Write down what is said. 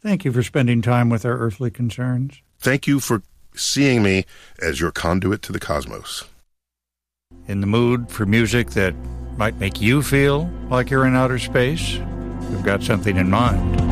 Thank you for spending time with our earthly concerns. Thank you for seeing me as your conduit to the cosmos. In the mood for music that might make you feel like you're in outer space? We've got something in mind.